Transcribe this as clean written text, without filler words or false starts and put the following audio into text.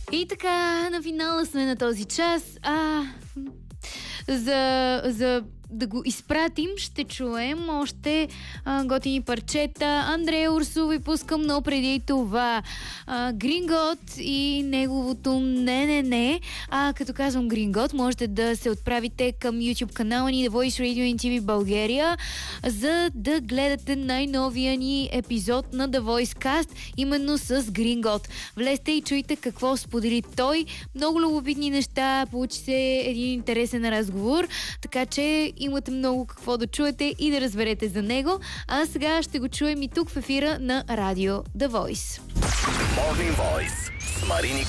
И така, на финала сме на този час. За да го изпратим, ще чуем още готини парчета. Андрея Урсул ви пускам, но преди това Грингот и неговото не. Като казвам Грингот, можете да се отправите към YouTube канала ни The Voice Radio in TV България, за да гледате най-новия ни епизод на The Voice Cast, именно с Грингот. Влезте и чуйте какво сподели той. Много любопитни неща, получи се един интересен разговор, така че имате много какво да чуете и да разберете за него. А сега ще го чуем и тук в ефира на Радио The Voice. Morning Voice с Марини